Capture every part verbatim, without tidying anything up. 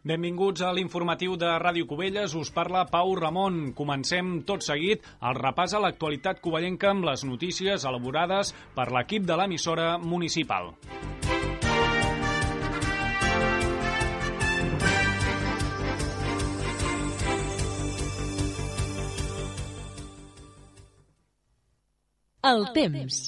Benvinguts a l'informatiu de Ràdio Cubelles. Us parla Pau Ramon. Comencem tot seguit el repàs a l'actualitat covellenca amb les notícies elaborades per l'equip de l'emissora municipal. El temps.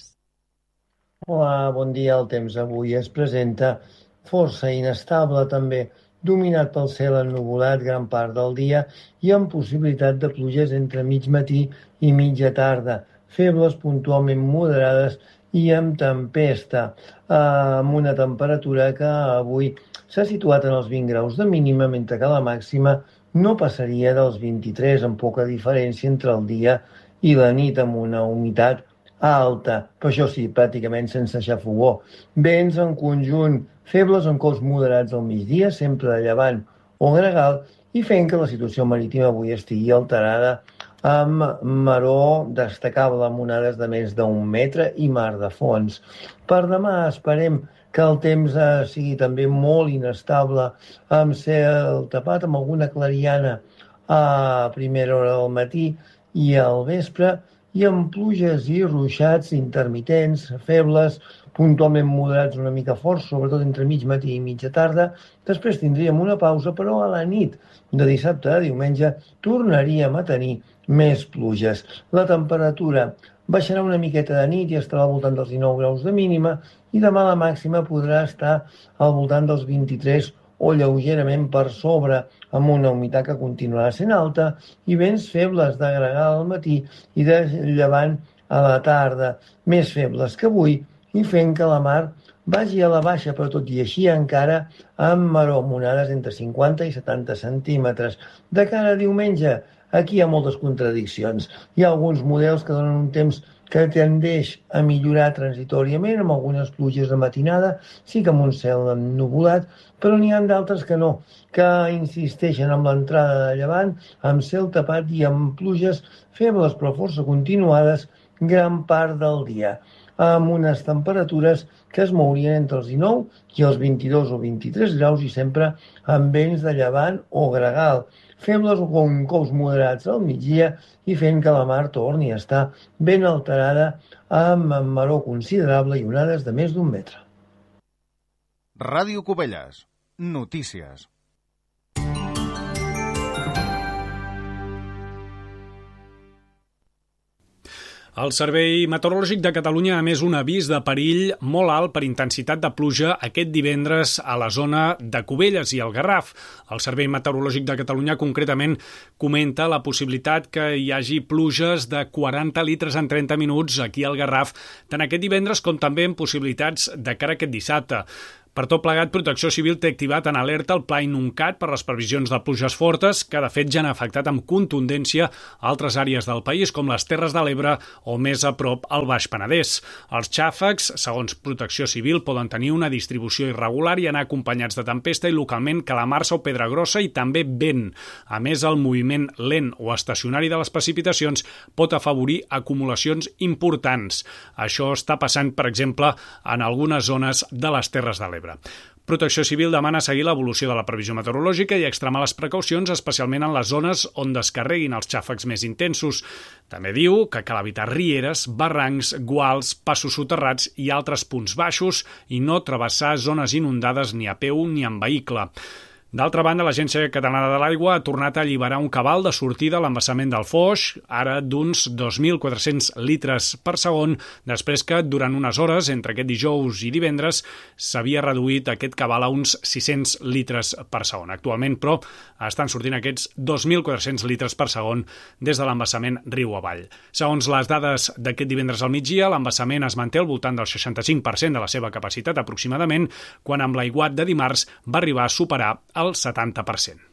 Hola, bon dia. El temps avui es presenta força inestable també, dominat pel cel ennuvolat gran part del dia i amb possibilitat de pluges entre mig matí i mitja tarda, febles puntualment moderades i amb tempesta, eh, amb una temperatura que avui s'ha situat en els vint graus de mínima, mentre que la màxima no passaria dels vint-i-tres, amb poca diferència entre el dia i la nit, amb una humitat alta, però això sí, pràcticament sense xafogó. Vents en conjunt febles en cols moderats al migdia, sempre de llevant o gregal, i fent que la situació marítima avui estigui alterada amb maró destacable amb onades de més d'un metre i mar de fons. Per demà esperem que el temps eh, sigui també molt inestable, amb cel tapat amb alguna clariana a primera hora del matí i al vespre, i amb pluges i ruixats intermitents, febles, puntualment moderats una mica forts, sobretot entre mig matí i mitja tarda. Després tindríem una pausa, però a la nit de dissabte a diumenge tornaríem a tenir més pluges. La temperatura baixarà una miqueta de nit i estarà al voltant dels dinou graus de mínima, i demà la màxima podrà estar al voltant dels vint-i-tres o lleugerament per sobre, amb una humitat que continuarà sent alta i vents febles de gregal al matí i de llevant a la tarda, més febles que avui, i fent que la mar vagi a la baixa, però tot i així encara amb maró amb onades entre cinquanta i setanta centímetres. De cara a diumenge, aquí hi ha moltes contradiccions. Hi ha alguns models que donen un temps que tendeix a millorar transitoriament, amb algunes pluges de matinada, sí que amb un cel ennuvolat, però n'hi ha d'altres que no, que insisteixen amb l'entrada de llevant, amb cel tapat i amb pluges febles però força continuades gran part del dia, amb unes temperatures que es mourien entre els dinou i els vint-i-dos o vint-i-tres graus i sempre amb vents de llevant o gregal, febles o com cous moderats al migdia i fent que la mar torni a estar ben alterada amb maró considerable i onades de més d'un metre. Ràdio Cubelles. Notícies. El Servei Meteorològic de Catalunya ha emès un avís de perill molt alt per intensitat de pluja aquest divendres a la zona de Cubelles i el Garraf. El Servei Meteorològic de Catalunya concretament comenta la possibilitat que hi hagi pluges de quaranta litres en trenta minuts aquí al Garraf, tant aquest divendres com també amb possibilitats de cara a aquest dissabte. Per tot plegat, Protecció Civil té activat en alerta el Pla Inuncat per les previsions de pluges fortes, que de fet ja han afectat amb contundència altres àrees del país, com les Terres de l'Ebre o més a prop el Baix Penedès. Els xàfecs, segons Protecció Civil, poden tenir una distribució irregular i anar acompanyats de tempesta i localment calamarsa o pedra grossa i també vent. A més, el moviment lent o estacionari de les precipitacions pot afavorir acumulacions importants. Això està passant, per exemple, en algunes zones de les Terres de l'Ebre. Protecció Civil demana seguir l'evolució de la previsió meteorològica i extremar les precaucions, especialment en les zones on descarreguin els xàfecs més intensos. També diu que cal evitar rieres, barrancs, guals, passos soterrats i altres punts baixos i no travessar zones inundades ni a peu ni en vehicle. D'altra banda, l'Agència Catalana de l'Aigua ha tornat a alliberar un cabal de sortida a l'embassament del Foix, ara d'uns dos mil quatre-cents litres per segon, després que durant unes hores, entre aquest dijous i divendres, s'havia reduït aquest cabal a uns sis-cents litres per segon. Actualment, però, estan sortint aquests dos mil quatre-cents litres per segon des de l'embassament riu avall. Segons les dades d'aquest divendres al migdia, l'embassament es manté al voltant del seixanta-cinc per cent de la seva capacitat aproximadament, quan amb l'aiguat de dimarts va arribar a superar el setanta per cent.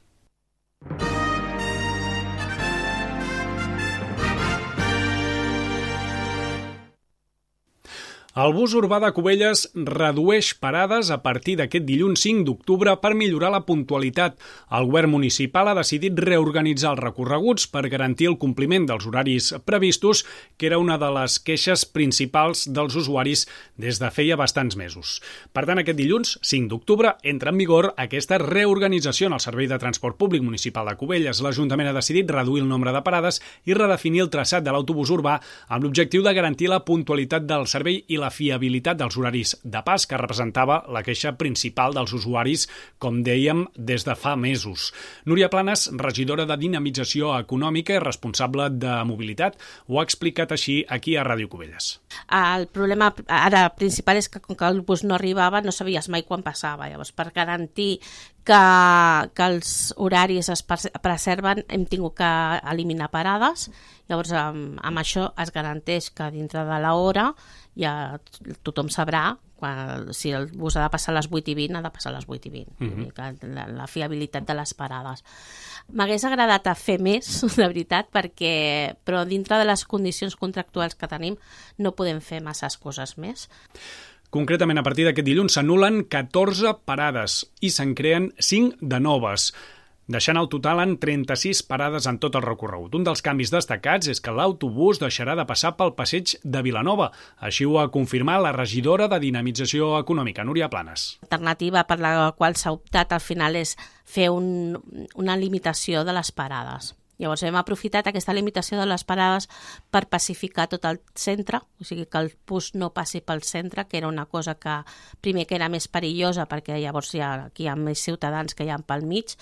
El bus urbà de Cubelles redueix parades a partir d'aquest dilluns cinc d'octubre per millorar la puntualitat. El govern municipal ha decidit reorganitzar els recorreguts per garantir el compliment dels horaris previstos, que era una de les queixes principals dels usuaris des de feia bastants mesos. Per tant, aquest dilluns cinc d'octubre entra en vigor aquesta reorganització en el Servei de Transport Públic Municipal de Cubelles. L'Ajuntament ha decidit reduir el nombre de parades i redefinir el traçat de l'autobús urbà amb l'objectiu de garantir la puntualitat del servei i la fiabilitat dels horaris de pas, que representava la queixa principal dels usuaris, com dèiem, des de fa mesos. Núria Planes, regidora de Dinamització Econòmica i responsable de mobilitat, ho ha explicat així aquí a Ràdio Cubelles. El problema ara principal és que com que el bus no arribava no sabies mai quan passava. Llavors, per garantir que, que els horaris es preserven hem tingut que eliminar parades. Llavors, amb, amb això es garanteix que dintre de l'hora ja tothom sabrà quan, si el bus ha de passar a les vuit i vint, ha de passar a les vuit i vint. Mm-hmm. la, la fiabilitat de les parades. M'hagués agradat a fer més, de veritat, perquè, però dintre de les condicions contractuals que tenim no podem fer masses coses més. Concretament, a partir d'aquest dilluns s'anulen catorze parades i se'n creen cinc de noves, deixant el total en trenta-sis parades en tot el recorregut. Un dels canvis destacats és que l'autobús deixarà de passar pel passeig de Vilanova. Així ho ha confirmat la regidora de Dinamització Econòmica, Núria Planes. L'alternativa per la qual s'ha optat al final és fer un, una limitació de les parades. Llavors hem aprofitat aquesta limitació de les parades per pacificar tot el centre, o sigui que el bus no passi pel centre, que era una cosa que primer que era més perillosa perquè llavors hi ha, aquí hi ha més ciutadans que hi ha pel mig,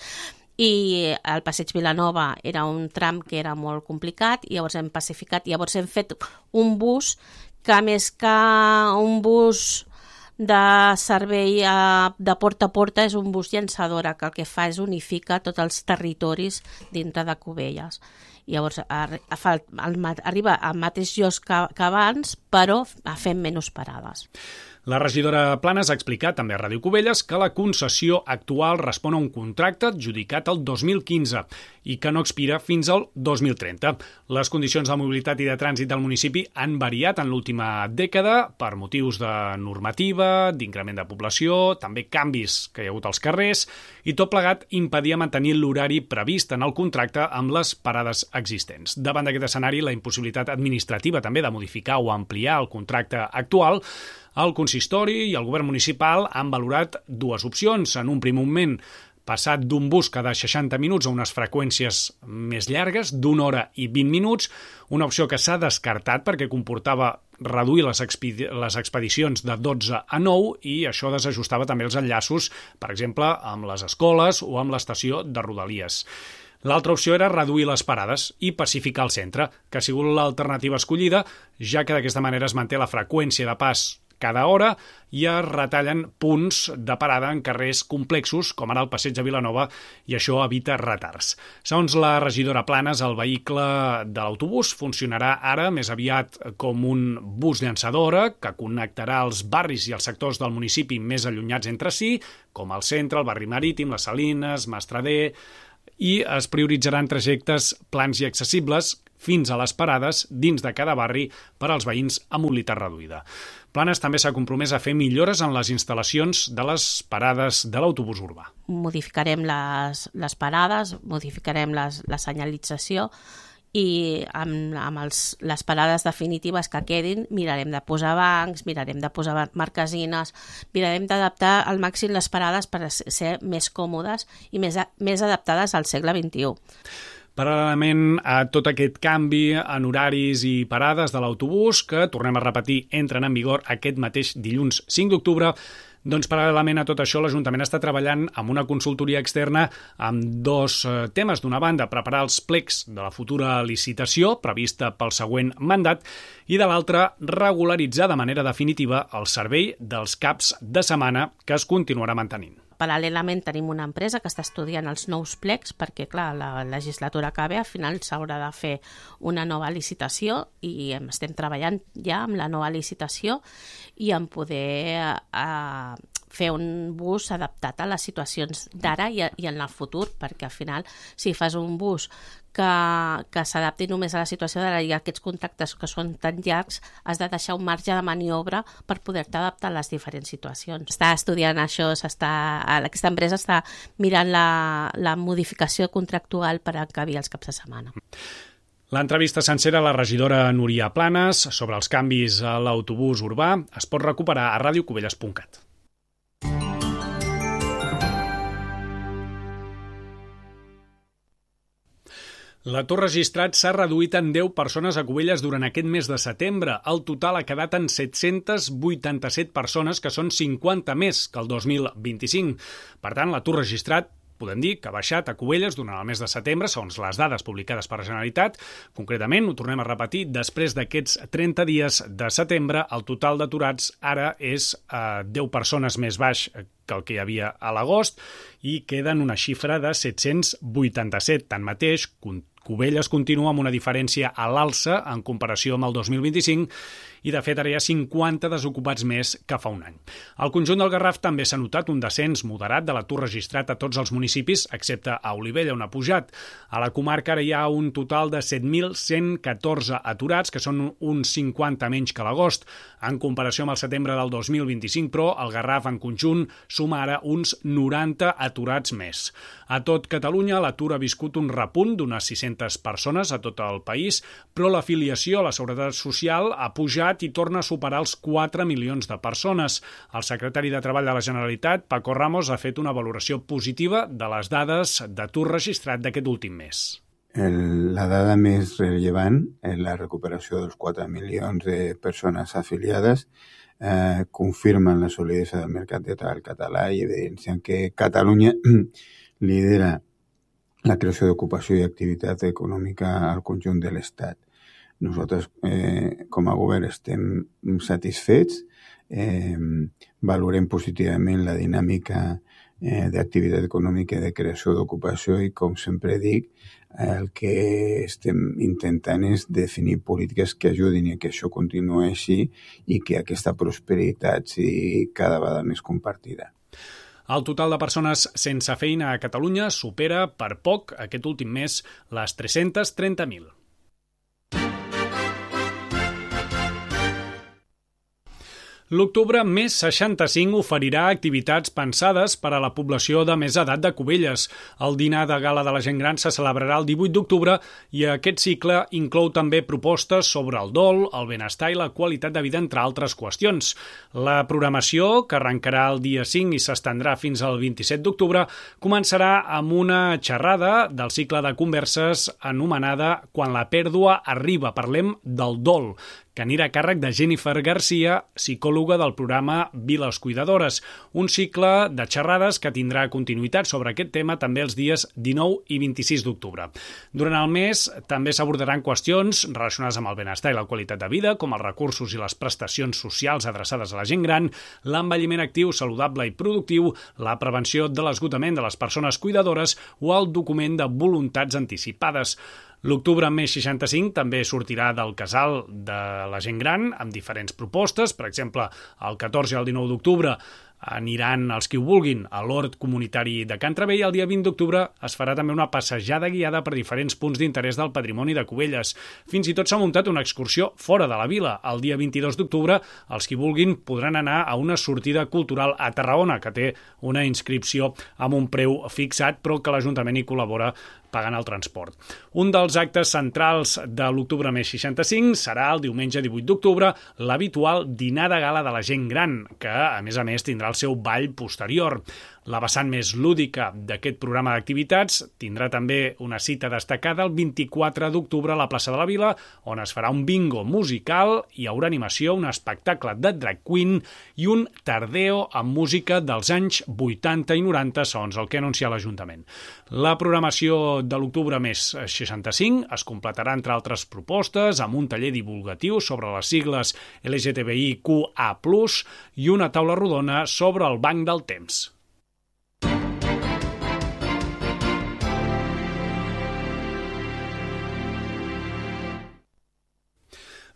i el passeig Vilanova era un tram que era molt complicat i llavors hem pacificat, i llavors hem fet un bus que més que un bus de servei de porta a porta és un bus llançadora, que el que fa és unificar tots els territoris dintre de Cubelles. I llavors arriba al mateix lloc que, que abans, però fent menys parades. La regidora Planes ha explicat també a Ràdio Cubelles que la concessió actual respon a un contracte adjudicat el dos mil quinze i que no expira fins al dos mil trenta. Les condicions de mobilitat i de trànsit del municipi han variat en l'última dècada per motius de normativa, d'increment de població, també canvis que hi ha hagut als carrers, i tot plegat impedia mantenir l'horari previst en el contracte amb les parades existents. Davant d'aquest escenari, la impossibilitat administrativa també de modificar o ampliar el contracte actual, el consistori i el govern municipal han valorat dues opcions. En un primer moment, passat d'un bus cada seixanta minuts a unes freqüències més llargues, d'una hora i vint minuts, una opció que s'ha descartat perquè comportava reduir les, expedi les expedicions de dotze a nou i això desajustava també els enllaços, per exemple, amb les escoles o amb l'estació de Rodalies. L'altra opció era reduir les parades i pacificar el centre, que ha sigut l'alternativa escollida, ja que d'aquesta manera es manté la freqüència de pas cada hora i es retallen punts de parada en carrers complexos, com ara el passeig de Vilanova, i això evita retards. Segons la regidora Planes, el vehicle de l'autobús funcionarà ara més aviat com un bus llançadora que connectarà els barris i els sectors del municipi més allunyats entre si, com el centre, el barri marítim, les Salines, Mastrader, i es prioritzaran trajectes plans i accessibles fins a les parades dins de cada barri per als veïns amb mobilitat reduïda. Planes també s'ha compromès a fer millores en les instal·lacions de les parades de l'autobús urbà. Modificarem les, les parades, modificarem les, la senyalització i amb, amb els, les parades definitives que quedin mirarem de posar bancs, mirarem de posar marquesines, mirarem d'adaptar al màxim les parades per ser més còmodes i més, més adaptades al segle vint-i-u. Paral·lelament a tot aquest canvi en horaris i parades de l'autobús, que, tornem a repetir, entren en vigor aquest mateix dilluns cinc d'octubre, doncs paral·lelament a tot això l'Ajuntament està treballant amb una consultoria externa amb dos temes. D'una banda, preparar els plecs de la futura licitació prevista pel següent mandat i de l'altra, regularitzar de manera definitiva el servei dels caps de setmana que es continuarà mantenint. Paral·lelament tenim una empresa que està estudiant els nous plecs perquè, clar, la legislatura que ve, al final s'haurà de fer una nova licitació i estem treballant ja amb la nova licitació i en poder eh, fer un bus adaptat a les situacions d'ara i, i en el futur, perquè al final, si fas un bus que, que s'adapti només a la situació d'ara i aquests contractes que són tan llargs, has de deixar un marge de maniobra per poder-te adaptar a les diferents situacions. Està estudiant això, s'està, aquesta empresa està mirant la, la modificació contractual per encabir els caps de setmana. L'entrevista sencera a la regidora Núria Planes sobre els canvis a l'autobús urbà es pot recuperar a radio cubelles punt cat. L'atur registrat s'ha reduït en deu persones a Cubelles durant aquest mes de setembre. El total ha quedat en set-cents vuitanta-set persones, que són cinquanta més que el dos mil vint-i-cinc. Per tant, l'atur registrat podem dir que ha baixat a Cubelles durant el mes de setembre, segons les dades publicades per la Generalitat. Concretament, ho tornem a repetir, després d'aquests trenta dies de setembre, el total d'aturats ara és eh, deu persones més baix que el que hi havia a l'agost i queda en una xifra de set-cents vuitanta-set. Tanmateix, Cubelles continua amb una diferència a l'alça en comparació amb el dos mil vint-i-cinc i, de fet, ara hi ha cinquanta desocupats més que fa un any. Al conjunt del Garraf també s'ha notat un descens moderat de l'atur registrat a tots els municipis, excepte a Olivella, on ha pujat. A la comarca ara hi ha un total de set mil cent catorze aturats, que són uns cinquanta menys que l'agost. En comparació amb el setembre del dos mil vint-i-cinc, però, el Garraf en conjunt suma ara uns noranta aturats més. A tot Catalunya, l'atur ha viscut un repunt d'unes sis-centes persones a tot el país, però l'afiliació a la Seguretat Social ha pujat i torna a superar els quatre milions de persones. El secretari de Treball de la Generalitat, Paco Ramos, ha fet una valoració positiva de les dades d'atur registrat d'aquest últim mes. El, la dada més rellevant és la recuperació dels quatre milions de persones afiliades, eh, confirmen la solidesa del mercat de treball català i evidencien que Catalunya lidera la creació d'ocupació i activitat econòmica al conjunt de l'Estat. Nosaltres, eh, com a govern, estem satisfets, eh, valorem positivament la dinàmica eh, d'activitat econòmica i de creació d'ocupació i, com sempre dic, el que estem intentant és definir polítiques que ajudin a que això continuï així i que aquesta prosperitat sigui cada vegada més compartida. El total de persones sense feina a Catalunya supera per poc aquest últim mes les tres-cents trenta mil. L'octubre més seixanta-cinc oferirà activitats pensades per a la població de més edat de Cubelles. El dinar de gala de la gent gran se celebrarà el divuit d'octubre i aquest cicle inclou també propostes sobre el dol, el benestar i la qualitat de vida, entre altres qüestions. La programació, que arrencarà el dia cinc i s'estendrà fins al vint-i-set d'octubre, començarà amb una xerrada del cicle de converses anomenada Quan la pèrdua arriba, parlem del dol, que anirà a càrrec de Jennifer Garcia, psicòloga del programa Viles Cuidadores, un cicle de xerrades que tindrà continuïtat sobre aquest tema també els dies dinou i vint-i-sis d'octubre. Durant el mes també s'abordaran qüestions relacionades amb el benestar i la qualitat de vida, com els recursos i les prestacions socials adreçades a la gent gran, l'envelliment actiu, saludable i productiu, la prevenció de l'esgotament de les persones cuidadores o el document de voluntats anticipades. L'octubre més seixanta-cinc també sortirà del casal de la gent gran amb diferents propostes. Per exemple, el catorze i el dinou d'octubre aniran els qui ho vulguin a l'hort comunitari de Can Travell i el dia vint d'octubre es farà també una passejada guiada per diferents punts d'interès del patrimoni de Cubelles. Fins i tot s'ha muntat una excursió fora de la vila. El dia vint-i-dos d'octubre els qui vulguin podran anar a una sortida cultural a Tarragona, que té una inscripció amb un preu fixat, però que l'Ajuntament hi col·labora pagant el transport. Un dels actes centrals de l'octubre més seixanta-cinc serà el diumenge divuit d'octubre l'habitual dinar de gala de la gent gran, que a més a més tindrà el seu ball posterior. La vessant més lúdica d'aquest programa d'activitats tindrà també una cita destacada el vint-i-quatre d'octubre a la plaça de la Vila, on es farà un bingo musical, hi haurà animació, un espectacle de drag queen i un tardeo amb música dels anys vuitanta i noranta, segons el que ha anunciat l'Ajuntament. La programació de l'octubre més seixanta-cinc es completarà, entre altres propostes, amb un taller divulgatiu sobre les sigles L G T B I Q A plus, i una taula rodona sobre el banc del temps.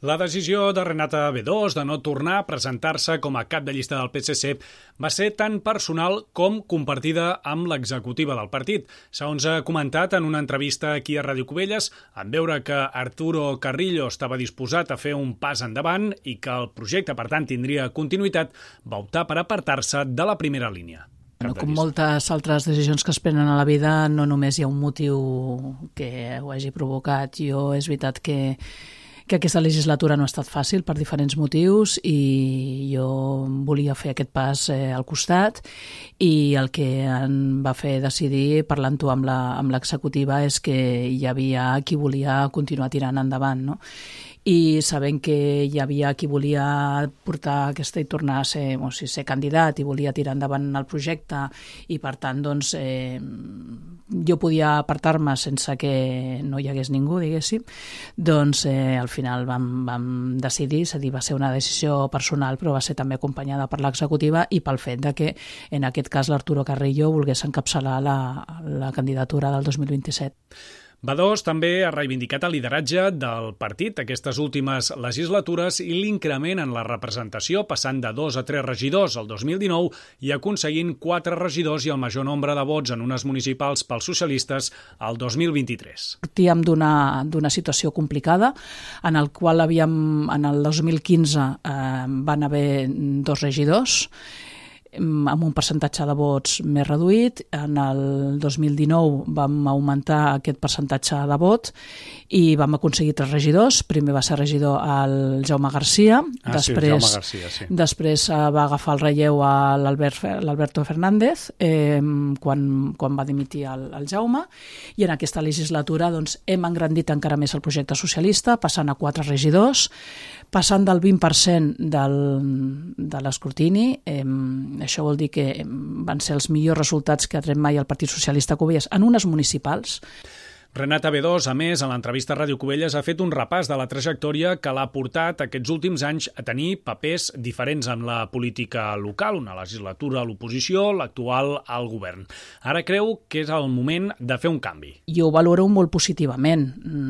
La decisió de Renata Bedós de no tornar a presentar-se com a cap de llista del P S C va ser tan personal com compartida amb l'executiva del partit. Segons ha comentat en una entrevista aquí a Ràdio Cubelles, en veure que Arturo Carrillo estava disposat a fer un pas endavant i que el projecte, per tant, tindria continuïtat, va optar per apartar-se de la primera línia. No, com moltes altres decisions que es prenen a la vida, no només hi ha un motiu que ho hagi provocat. Jo, és veritat que que aquesta legislatura no ha estat fàcil per diferents motius i jo volia fer aquest pas eh, al costat i el que em va fer decidir, parlant-ho amb la, amb l'executiva, és que hi havia qui volia continuar tirant endavant, no? I sabent que hi havia qui volia portar aquesta i tornar a ser, o sigui, ser candidat i volia tirar endavant el projecte i per tant doncs eh, jo podia apartar-me sense que no hi hagués ningú, diguéssim, doncs eh, al final vam, vam decidir, és a dir, va ser una decisió personal però va ser també acompanyada per l'executiva i pel fet de que en aquest cas l'Arturo Carrillo volgués encapçalar la, la candidatura del dos mil vint-i-set. Bedós també ha reivindicat el lideratge del partit aquestes últimes legislatures i l'increment en la representació, passant de dos a tres regidors el dos mil dinou i aconseguint quatre regidors i el major nombre de vots en unes municipals pels socialistes el dos mil vint-i-tres. Partíem d'una d'una situació complicada en el qual havíem, en el dos mil quinze eh, van haver dos regidors amb un percentatge de vots més reduït. En el dos mil dinou vam augmentar aquest percentatge de vot i vam aconseguir tres regidors. Primer va ser regidor el Jaume Garcia, ah, després, sí, Jaume Garcia, sí. després va agafar el relleu a l'Alberto Fernández eh, quan, quan va dimitir el, el Jaume, i en aquesta legislatura doncs, hem engrandit encara més el projecte socialista, passant a quatre regidors, passant del vint per cent del, de l'escrutini. Eh, això vol dir que van ser els millors resultats que ha tret mai el Partit Socialista Cubelles en unes municipals. Renata Bedós, a més, en l'entrevista a Ràdio Cubelles, ha fet un repàs de la trajectòria que l'ha portat aquests últims anys a tenir papers diferents en la política local, una legislatura a l'oposició, l'actual al govern. Ara creu que és el moment de fer un canvi. Jo ho valoro molt positivament.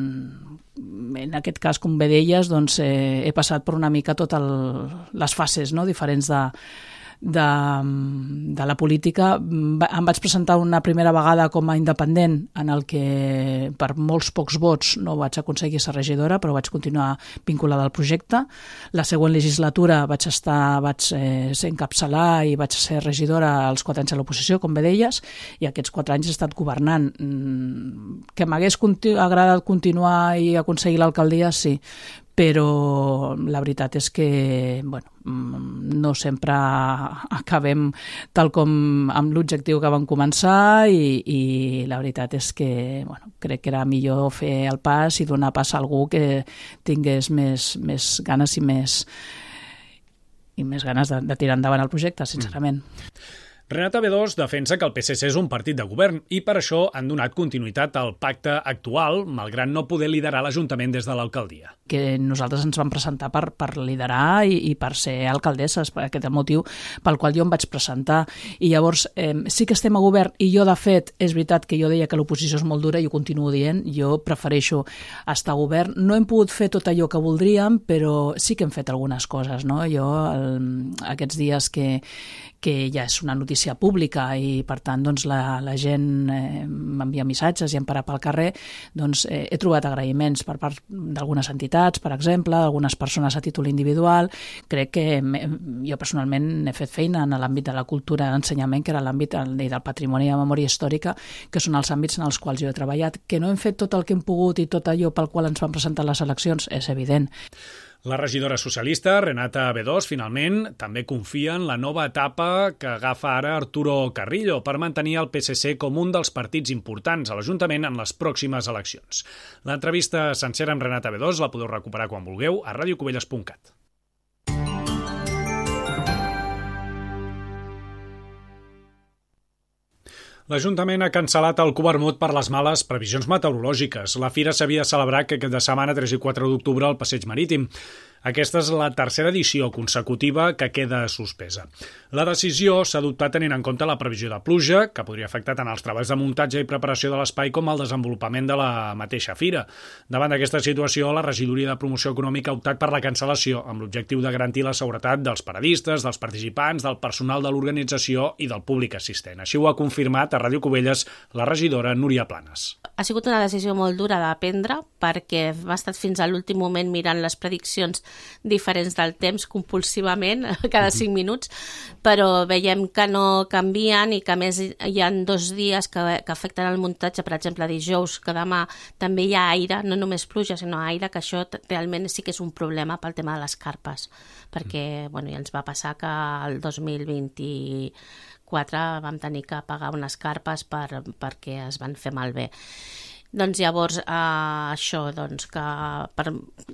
En aquest cas, com bé deies, doncs, eh, he passat per una mica totes les fases, no?, diferents de De, de la política. Em vaig presentar una primera vegada com a independent, en el que per molts pocs vots no vaig aconseguir ser regidora, però vaig continuar vinculada al projecte. La següent legislatura vaig estar, vaig eh, ser encapçalar i vaig ser regidora als quatre anys a l'oposició, com bé deies, i aquests quatre anys he estat governant. Que m'hagués continu- agradat continuar i aconseguir l'alcaldia, sí, però la veritat és que bueno, no sempre acabem tal com amb l'objectiu que vam començar i, i la veritat és que bueno, crec que era millor fer el pas i donar pas a algú que tingués més, més ganes i més, i més ganes de, de tirar endavant el projecte, sincerament. Mm. Renata Bedós defensa que el P S C és un partit de govern i per això han donat continuïtat al pacte actual, malgrat no poder liderar l'Ajuntament des de l'alcaldia. Que nosaltres ens vam presentar per, per liderar i, i per ser alcaldesses, per aquest motiu pel qual jo em vaig presentar. I llavors eh, sí que estem a govern i jo, de fet, és veritat que jo deia que l'oposició és molt dura i ho continuo dient, jo prefereixo estar a govern. No hem pogut fer tot allò que voldríem, però sí que hem fet algunes coses, no? Jo, el, aquests dies que, que ja és una notícia pública i per tant doncs, la, la gent eh, m'envia missatges i em para pel carrer, doncs eh, he trobat agraïments per part d'algunes entitats, per exemple, d'algunes persones a títol individual. Crec que jo personalment he fet feina en l'àmbit de la cultura i l'ensenyament, que era l'àmbit del patrimoni i la memòria històrica, que són els àmbits en els quals jo he treballat. Que no hem fet tot el que hem pogut i tot allò pel qual ens van presentar les eleccions és evident. La regidora socialista, Renata Bedós, finalment, també confia en la nova etapa que agafa ara Arturo Carrillo per mantenir el P S C com un dels partits importants a l'Ajuntament en les pròximes eleccions. L'entrevista sencera amb Renata Bedós la podeu recuperar quan vulgueu a radiocubelles punt cat. L'Ajuntament ha cancel·lat el Covermut per les males previsions meteorològiques. La fira s'havia celebrat aquest de setmana tres i quatre d'octubre al Passeig Marítim. Aquesta és la tercera edició consecutiva que queda suspesa. La decisió s'ha adoptat tenint en compte la previsió de pluja, que podria afectar tant els treballs de muntatge i preparació de l'espai com el desenvolupament de la mateixa fira. Davant d'aquesta situació, la Regidoria de Promoció Econòmica ha optat per la cancel·lació, amb l'objectiu de garantir la seguretat dels paradistes, dels participants, del personal de l'organització i del públic assistent. Així ho ha confirmat a Ràdio Cubelles la regidora Núria Planes. Ha sigut una decisió molt dura de prendre perquè va estar fins a l'últim moment mirant les prediccions diferents del temps compulsivament cada cinc minuts, però veiem que no canvien i que a més hi ha dos dies que, que afecten el muntatge, per exemple dijous, que demà també hi ha aire, no només pluja sinó aire, que això realment sí que és un problema pel tema de les carpes, perquè bueno, ja ens va passar que el dos mil vint-i-quatre vam tenir que pagar unes carpes per, perquè es van fer malbé. Doncs llavors eh, això, doncs que per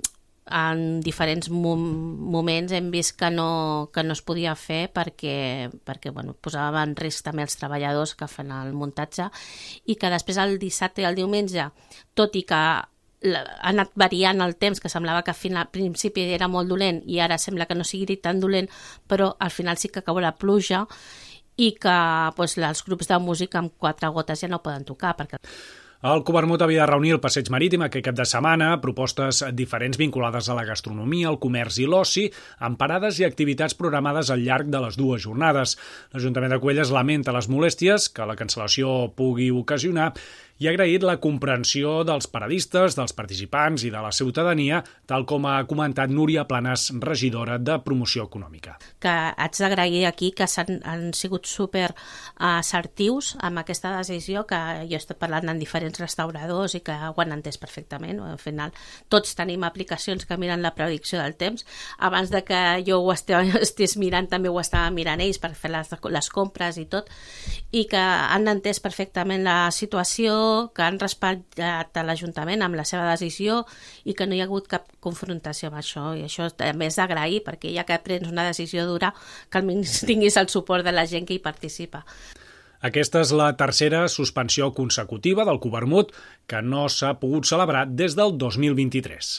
en diferents mom- moments hem vist que no, que no es podia fer perquè, perquè bueno, posava en risc també els treballadors que fan el muntatge i que després el dissabte i el diumenge, tot i que ha anat variant el temps, que semblava que al principi era molt dolent i ara sembla que no sigui tan dolent, però al final sí que cau la pluja i que doncs, els grups de música amb quatre gotes ja no poden tocar perquè... El Covermut havia de reunir el passeig marítim aquest cap de setmana, propostes diferents vinculades a la gastronomia, el comerç i l'oci, amb parades i activitats programades al llarg de les dues jornades. L'Ajuntament de Cubelles lamenta les molèsties que la cancel·lació pugui ocasionar i ha agraït la comprensió dels paradistes, dels participants i de la ciutadania, tal com ha comentat Núria Planes, regidora de Promoció Econòmica. Que haig d'agrair aquí que s'han, han sigut super assertius amb aquesta decisió, que jo he estat parlant amb diferents restauradors i que ho han entès perfectament. Al final, tots tenim aplicacions que miren la predicció del temps. Abans de que jo ho estés mirant, també ho estava mirant ells per fer les, les compres i tot, i que han entès perfectament la situació, que han respectat a l'Ajuntament amb la seva decisió i que no hi ha hagut cap confrontació amb això, i això també és d'agrair, perquè ja que prens una decisió dura, que almenys tinguis el suport de la gent que hi participa. Aquesta és la tercera suspensió consecutiva del Covermut que no s'ha pogut celebrar des del dos mil vint-i-tres.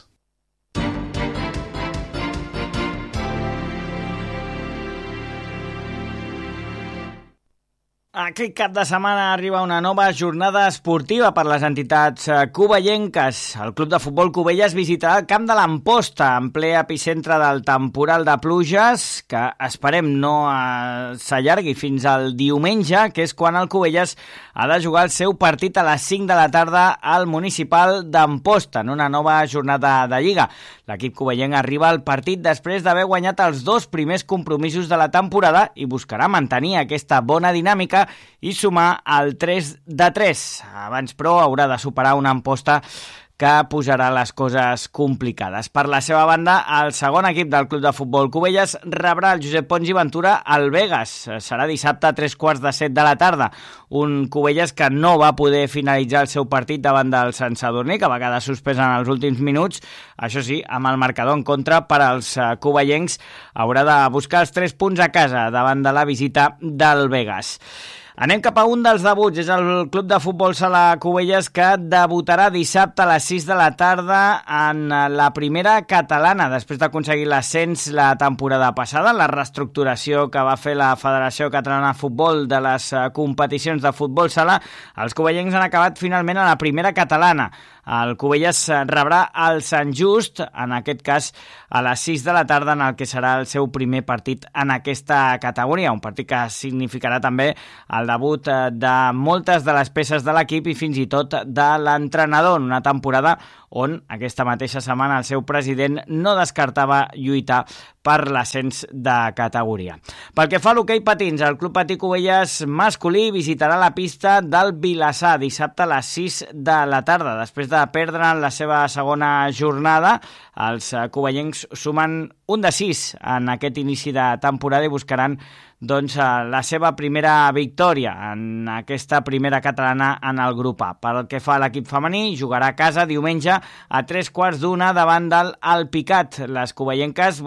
Aquest cap de setmana arriba una nova jornada esportiva per les entitats cuvellenques. El Club de Futbol Cubelles visitarà el camp de l'Amposta en ple epicentre del temporal de pluges, que esperem no s'allargui fins al diumenge, que és quan el Cubelles ha de jugar el seu partit a les cinc de la tarda al municipal d'Amposta, en una nova jornada de Lliga. L'equip cuvellenc arriba al partit després d'haver guanyat els dos primers compromisos de la temporada i buscarà mantenir aquesta bona dinàmica i sumar el tres de tres. Abans, però, haurà de superar una Amposta que posarà les coses complicades. Per la seva banda, el segon equip del Club de Futbol Cubelles rebrà el Josep Pons i Ventura al Vegas. Serà dissabte a tres quarts de set de la tarda. Un Cubelles que no va poder finalitzar el seu partit davant del Sant Sadurní, que va quedar suspès en els últims minuts. Això sí, amb el marcador en contra per als cuvellencs, haurà de buscar els tres punts a casa davant de la visita del Vegas. Anem cap a un dels debuts, és el Club de Futbol Sala Cubelles, que debutarà dissabte a les sis de la tarda en la primera catalana, després d'aconseguir l'ascens la temporada passada, la reestructuració que va fer la Federació Catalana de Futbol de les competicions de futbol sala. Els cuvellencs han acabat finalment a la primera catalana. El Cubelles rebrà el Sant Just, en aquest cas a les sis de la tarda, en el que serà el seu primer partit en aquesta categoria, un partit que significarà també el debut de moltes de les peces de l'equip i fins i tot de l'entrenador, en una temporada on aquesta mateixa setmana el seu president no descartava lluitar per l'ascens de categoria. Pel que fa a l'hoquei patins, el Club Patí Cubelles masculí visitarà la pista del Vilassar dissabte a les sis de la tarda. Després de perdre en la seva segona jornada, els cuvellencs sumen un de sis en aquest inici de temporada i buscaran doncs, la seva primera victòria en aquesta primera catalana en el grup A. Pel que fa a l'equip femení, jugarà a casa diumenge a tres quarts d'una davant del Alpicat. Les cuvellenques buscaran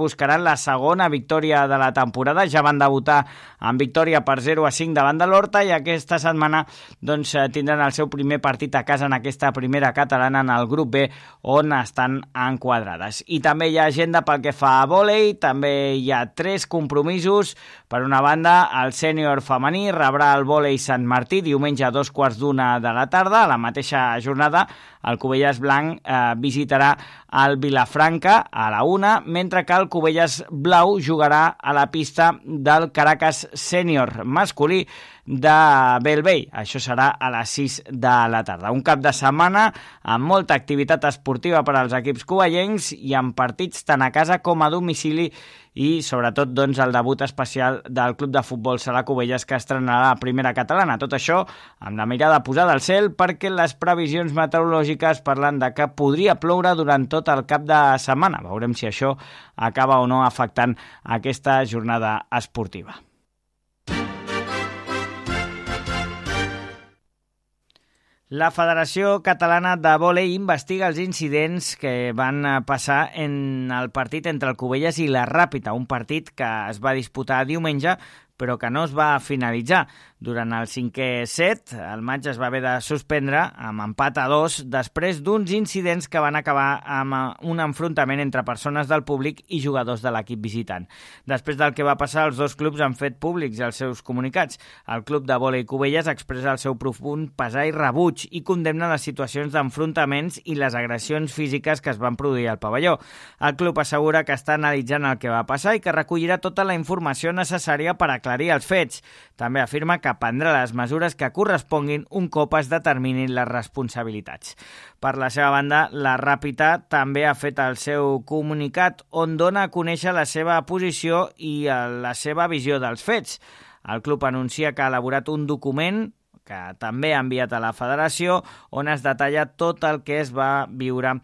la segona victòria de la temporada. Ja van debutar amb victòria per zero a cinc davant de l'Horta i aquesta setmana doncs, tindran el seu primer partit a casa en aquesta primera catalana en el grup B on estan enquadrades. I també hi ha agenda pel que fa a vòlei, també hi ha tres compromisos. Per una banda, el sènior femení rebrà el vòlei Sant Martí diumenge a dos quarts d'una de la tarda. A la mateixa jornada, el Cubelles Blanc eh, visitarà el Vilafranca a la una, mentre que el Cubelles Blau jugarà a la pista del Caracas Sènior masculí de Bellvei. Això serà a les sis de la tarda. Un cap de setmana amb molta activitat esportiva per als equips cuballencs i amb partits tant a casa com a domicili i sobretot doncs, el debut especial del Club de Futbol Sala Cubelles que estrenarà la primera catalana. Tot això amb la mirada posada al cel perquè les previsions meteorològiques parlen de que podria ploure durant tot el cap de setmana. Veurem si això acaba o no afectant aquesta jornada esportiva. La Federació Catalana de Vòlei investiga els incidents que van passar en el partit entre el Cubelles i la Ràpita, un partit que es va disputar diumenge però que no es va finalitzar. Durant el cinquè set, el matx es va haver de suspendre amb empat a dos després d'uns incidents que van acabar amb un enfrontament entre persones del públic i jugadors de l'equip visitant. Després del que va passar, els dos clubs han fet públics els seus comunicats. El Club de Vòlei Cubelles expressa el seu profund pesar i rebuig i condemna les situacions d'enfrontaments i les agressions físiques que es van produir al pavelló. El club assegura que està analitzant el que va passar i que recollirà tota la informació necessària per aclarir els fets. També afirma que prendrà les mesures que corresponguin un cop es determinin les responsabilitats. Per la seva banda, la Ràpita també ha fet el seu comunicat on dona a conèixer la seva posició i la seva visió dels fets. El club anuncia que ha elaborat un document que també ha enviat a la federació on es detalla tot el que es va viure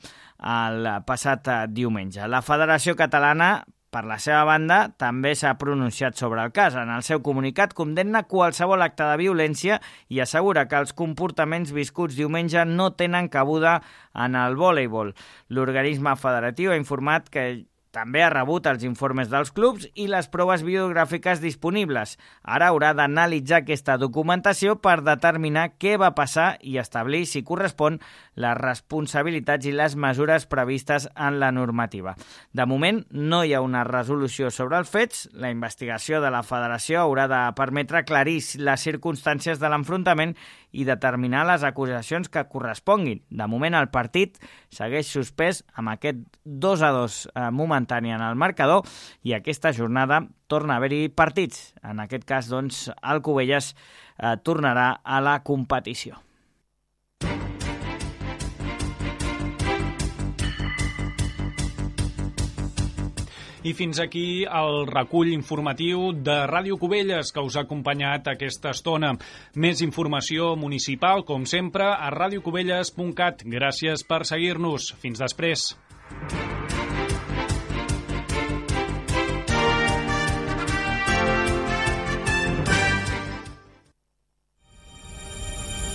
el passat diumenge. La Federació Catalana, per la seva banda, també s'ha pronunciat sobre el cas. En el seu comunicat condemna qualsevol acte de violència i assegura que els comportaments viscuts diumenge no tenen cabuda en el voleibol. L'organisme federatiu ha informat que també ha rebut els informes dels clubs i les proves biogràfiques disponibles. Ara haurà d'analitzar aquesta documentació per determinar què va passar i establir si correspon les responsabilitats i les mesures previstes en la normativa. De moment, no hi ha una resolució sobre els fets. La investigació de la federació haurà de permetre aclarir les circumstàncies de l'enfrontament i determinar les acusacions que corresponguin. De moment, el partit segueix suspès amb aquest dos a dos eh, momentani en el marcador i aquesta jornada torna a haver-hi partits. En aquest cas, doncs, el Cubelles eh, tornarà a la competició. I fins aquí el recull informatiu de Ràdio Cubelles que us ha acompanyat aquesta estona. Més informació municipal, com sempre, a radiocubelles punt cat. Gràcies per seguir-nos. Fins després.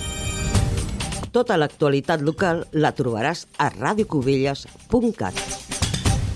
Tota l'actualitat local la trobaràs a radiocubelles punt cat.